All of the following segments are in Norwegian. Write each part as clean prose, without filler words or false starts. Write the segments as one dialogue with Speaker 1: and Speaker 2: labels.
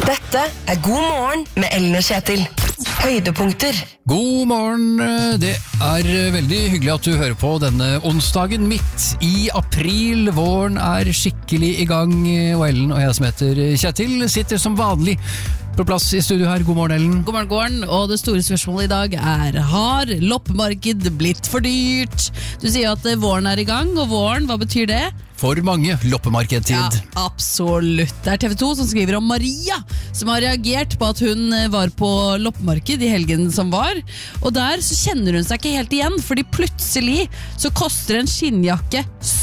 Speaker 1: Dette God morgen med Ellen og Kjetil. Høydepunkter.
Speaker 2: God morgen, det veldig hyggelig at du hører på denne onsdagen midt i april. Våren skikkelig i gang, og Ellen og jeg som heter Kjetil sitter som vanlig på plass i studio her. God morgen, Ellen.
Speaker 3: God morgen, og det store spørsmålet i dag har loppemarked blitt for dyrt? Du sier at våren i gang, og våren, hva betyr det?
Speaker 2: For mange loppemarkedtid.
Speaker 3: Ja, absolutt. Det TV 2 som skriver om Maria, som har reagert på at hun var på loppemarked i helgen som var. Og der så kjenner hun seg ikke helt igjen, fordi plutselig så koster en skinnjakke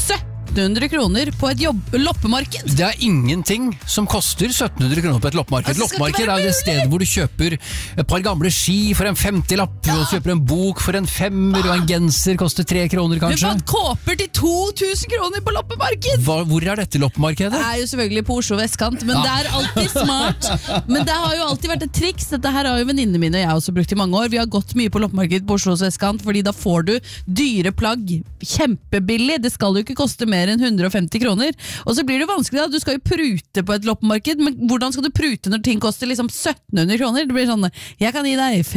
Speaker 3: 1700 kroner på et loppemarked.
Speaker 2: Det ingenting som koster 1700 kroner på et loppemarked.
Speaker 3: Altså,
Speaker 2: loppemarked det sted hvor du kjøper et par gamle ski for en 50-lapp, og kjøper en bok for en 5, og en genser koster 3 kroner kanskje.
Speaker 3: Du fant kåper til 2000 kroner på loppemarked!
Speaker 2: Hvor dette loppemarkedet?
Speaker 3: Det jo selvfølgelig på Oslo vestkant, men det alltid smart. Men det har jo alltid vært et triks. Dette her har jo venninnene mine og jeg også brukt i mange år. Vi har gått mye på loppemarked på Oslo vestkant, fordi da får du dyre plagg kjempebillig. Det skal jo ikke koste mer enn 150 kroner. Og så blir det vanskelig da. Du skal jo prute på et loppemarked, men hvordan skal du prute når ting koster liksom 1700 kroner? Det blir sånn, jeg kan gi deg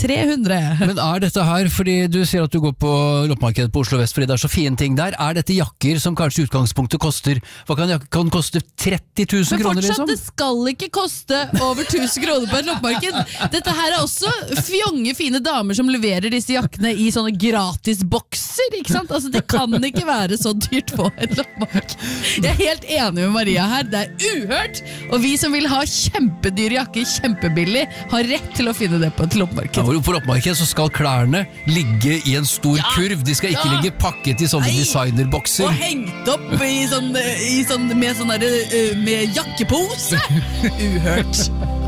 Speaker 3: 300.
Speaker 2: Men dette her, fordi du sier at du går på loppemarkedet på Oslo vest fordi det så fine ting der, dette jakker som kanskje i utgangspunktet koster, hva kan koste 30 000 kroner liksom?
Speaker 3: Men fortsatt, det skal ikke koste over 1000 kroner på et loppemarked. Dette her også fjonge fine damer som leverer disse jakkene i sånne gratis bokser, ikke sant? Altså det kan ikke være så dyrt på et loppemarked. Jeg helt enig med Maria her, det uhørt, og vi som vil ha kjempedyr jakke kjempebillig, har rett til å finne det på et loppemarked.
Speaker 2: Ja, på loppemarked så skal klærne ligge i en stor kurv, de skal ikke ligge pakket i sånne designerbokser.
Speaker 3: Og hengt opp med jakkepose. Uhørt.